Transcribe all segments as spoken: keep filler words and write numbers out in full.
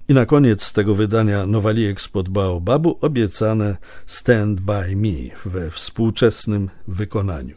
I na koniec tego wydania Nowaliek spod Baobabu obiecane Stand By Me we współczesnym wykonaniu.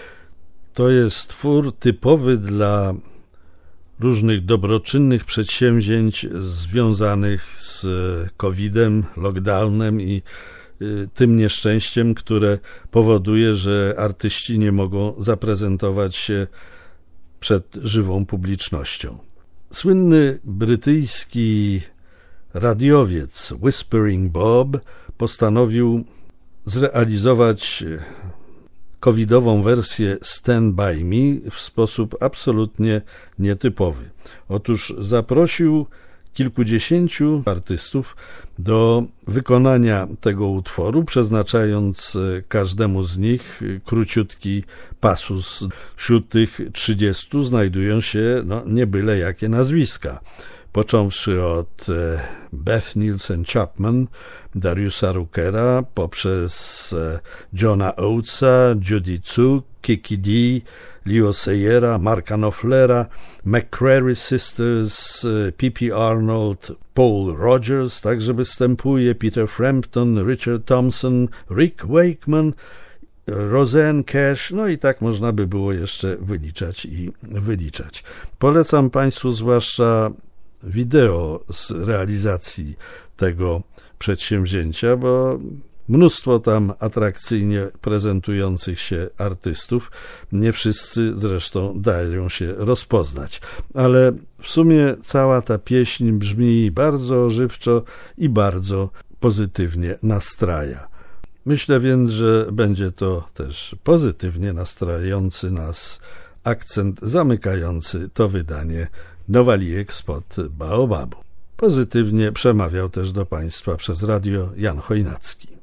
To jest twór typowy dla różnych dobroczynnych przedsięwzięć związanych z kowidem, lockdownem i tym nieszczęściem, które powoduje, że artyści nie mogą zaprezentować się przed żywą publicznością. Słynny brytyjski radiowiec Whispering Bob postanowił zrealizować covidową wersję Stand By Me w sposób absolutnie nietypowy. Otóż zaprosił kilkudziesięciu artystów do wykonania tego utworu, przeznaczając każdemu z nich króciutki pasus. Wśród tych trzydziestu znajdują się no, nie byle jakie nazwiska. Począwszy od Beth Nielsen Chapman, Dariusa Ruckera, poprzez Johna Oatesa, Judy Tsu, Kiki D, Leo Sayera, Marka Knopflera, McCrary Sisters, P P Arnold, Paul Rogers, także występuje, Peter Frampton, Richard Thompson, Rick Wakeman, Roseanne Cash, no i tak można by było jeszcze wyliczać i wyliczać. Polecam Państwu zwłaszcza wideo z realizacji tego przedsięwzięcia, bo mnóstwo tam atrakcyjnie prezentujących się artystów, nie wszyscy zresztą dają się rozpoznać, ale w sumie cała ta pieśń brzmi bardzo ożywczo i bardzo pozytywnie nastraja. Myślę więc, że będzie to też pozytywnie nastrajający nas akcent zamykający to wydanie Nowaliek spod Baobabu. Pozytywnie przemawiał też do Państwa przez radio Jan Chojnacki.